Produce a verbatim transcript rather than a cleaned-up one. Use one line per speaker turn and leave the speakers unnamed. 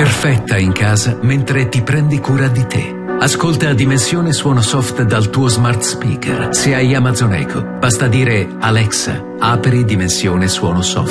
Perfetta in casa mentre ti prendi cura di te. Ascolta Dimensione Suono Soft dal tuo smart speaker. Se hai Amazon Echo, basta dire Alexa, apri Dimensione Suono Soft.